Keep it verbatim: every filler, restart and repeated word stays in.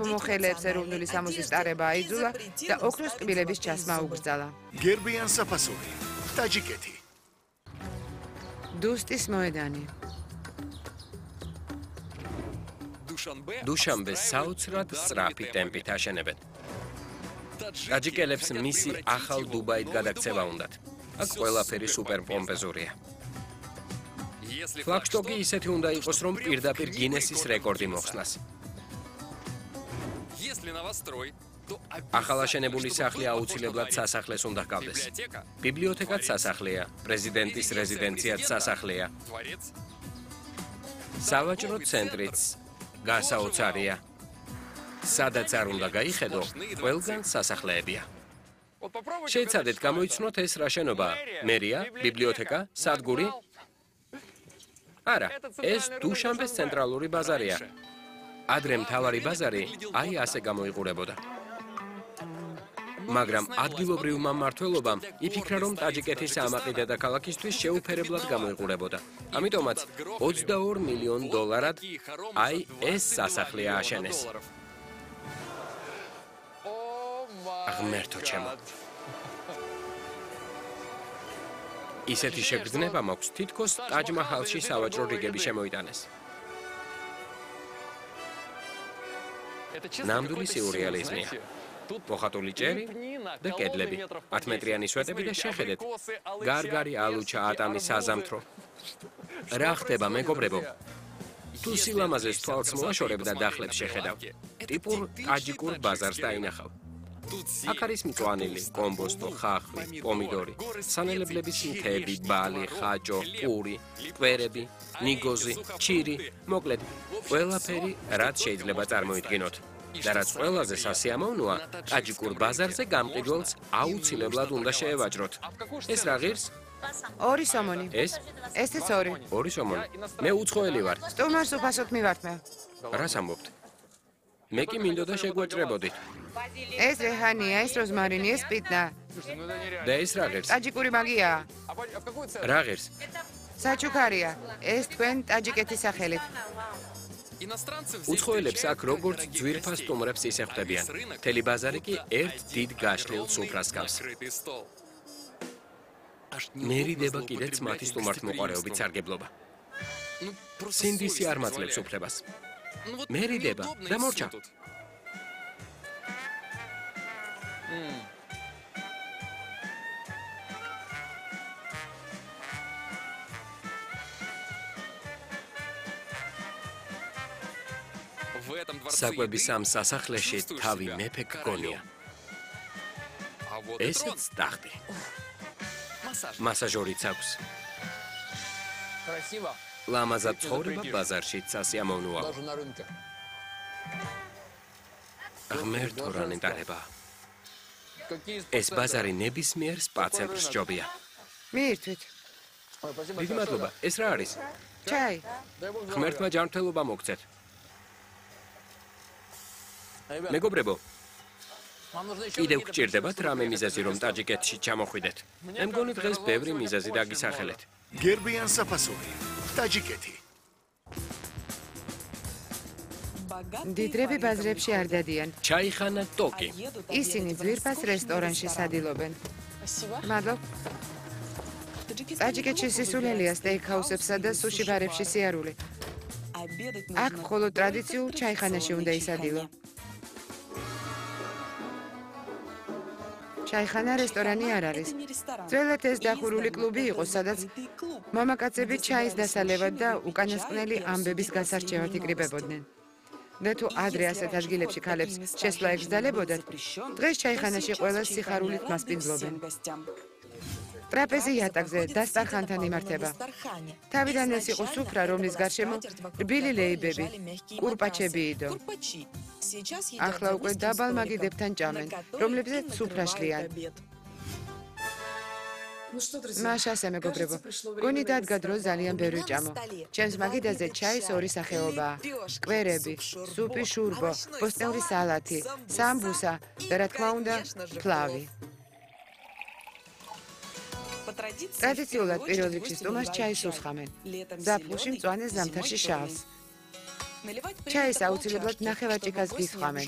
სასამართლო მოხელეებს ეროვნული სამოსის ტარება აიძულა და ოქროს კბილების ჩასმა ugრძალა. გერბიან საფასური, ტაჯიკეთი. დუსტის მოედანი. დუშანბეს საოცრად სწრაფი ტემპით აშენებენ. ტაჯიკელებს მისი ახალ დუბაით გადაქცევა უნდათ. აქ ყველაფერი სუპერპომპეზურია. ფლაგშტოკი ისეთი უნდა იყოს, რომ პირდაპირ გინესის რეკორდი მოხსნას. ახალაშენებული სახლი აუცილებლად სასახლეს უნდა ჰგავდეს. ბიბლიოთეკაც სასახლეა, პრეზიდენტის რეზიდენციაც სასახლეა. სავაჭრო ცენტრიც გასაოცარია. სადაც არ უნდა გაიხედო, ყველგან სასახლეებია. შეიცადეთ გამოიცნოთ ეს რა შენობაა? მერია, ბიბლიოთეკა, სადგური? არა, ეს დუშანბეს ცენტრალური ბაზარია. ადრე მთავარი ბაზარი აი ასე გამოიყურებოდა. მაგრამ ადგილობრივმა მმართველობამ იფიქრა, რომ ტაჯიკეთის ამაყი დედაქალაქისთვის შეუფერებლად გამოიყურებოდა. ამიტომაც ოცდაორ მილიონ დოლარად აი ეს სასახლე ააშენეს. ღმერთო ჩემო. ისეთი შეგრძნება მაქვს, თითქოს ტაჯ-მაჰალში სავაჭრო რიგები შემოიტანეს. ნამდვილი სიურეალიზმია. მოხატული ჭერი და კედლები, ათმეტრიანი სვეტები და შეხედეთ. გარგარი ალუჩა ატამის საზამთრო. რა ხდება, მეგობრებო? თუ სილამაზეს თვალს მოაშორებ და დახლებს შეხედავ, ტიპურ ტაჯიკურ ბაზარს დაინახავ. აქ არის მწვანილი, კომბოსტო, ხახვი, პომიდორი, სანელებლების მთები, ბალი, ხაჭო, პური, კვერები, ნიგოზი, ჩირი, მოკლედ, ყველაფერი, რაც შეიძლება წარმოიდგინოთ. და რაც ყველაზე სასიამოვნოა, ტაჯიკურ ბაზარზე გამყიდველს აუცილებლად უნდა შეევაჭროთ. ეს რა ღირს? ორი სომონი. ეს? ესეც ორი. ორი სომონი. მე უცხოელი ვარ. სტუმარს უფასოდ მივართ მე. რას ამბობთ? მე კი მინდოდა შეგვაჭრებოდით. ეს რეჰანია, ეს როზმარინი, ეს პიტნა. და ეს რა ღირს? ტაჯიკური მაგიაა. რა ღირს? საჩუქარია. ეს თქვენ ტაჯიკეთის სახელით. უცხოელებს აქ როგორც ძვირფას სტუმრებს ისეხვდებიან. მთელი ბაზარი კი ერთ დიდ გაშლილ სუფრას გავს. მერიდება კიდეც მათი სტუმართმოყვარეობით სარგებლობა. სინდისი არ მაძლევს უფლებას. მერიდება და მორჩა. საკვების ამ სასახლეში თავი მეფე გგონია. ესეც ტახტი. მასაჟორიც აქვს. ლამაზად ცხოვრება ბაზარშიც სასიამოვნოა. ღმერთო რა ნეტარებაა. ეს ბაზარი ნებისმიერ სპა ცენტრს ჯობია. მიირთვით. დიდი მადლობა. ეს რა არის? ჩაი. ღმერთმა ჯანმრთელობა მოგცეთ. მეგობრებო, კიდევ გჭირდებათ რამე მიზეზი, რომ ტაჯიკეთში ჩამოხვიდეთ. მე მგონი დღეს ბევრი მიზეზი დაგისახელეთ. გერბიან საფასური, ტაჯიკეთი. დიდრები ბაზრებში არ დადიან. ჩაიხანა ტოკი. ისინი ძვირფას რესტორანში სადილობენ. მადლობ. ტაჯიკეთში სისულელია სტეიქჰაუსებსა და სუში ბარებში სიარული. აქ მხოლოდ ტრადიციულ ჩაიხანაში უნდა ისადილო. ჩაიხანა რესტორანი არ არის. ძველად ეს დახურული კლუბი იყო, სადაც მამაკაცები ჩაის დასალევად და უკანასკნელი ამბების გასარჩევად იკრიბებოდნენ. და თუ ადრე ასეთ ადგილებში ქალებს შესვლა ეგზდალებოდათ, დღეს ჩაიხანაში ყველა სიხარულით მასპინძლობენ. ტრაპეზი იატაკზე დასტარხანთან იმართება. თავიდან ეს იყო სუფრა, რომლის გარშემო რბილი ლეიბები, კურპაჩები იდო. ახლა უკვე დაბალ მაგიდებთან ჭამენ, რომლებზეც სუფრა შლიან. მაშასე მეგობრებო, გონი დადგა დრო ძალიან ბევრი ჭამო. ჩემს მაგიდაზე ჩაის ორი სახეობაა: კვერები, სუპი შურბო, ბოსტნეული სალათი, სამბუსა და რა თქმა უნდა, ფლავი. ტრადიციულად პირველ რიგში სტუმარს ჩაის უსხამენ. ზაფხულში მწვანე ზამთარში შავს. ჩაის აუცილებლად ნახევარ ჭიქას გისხამენ.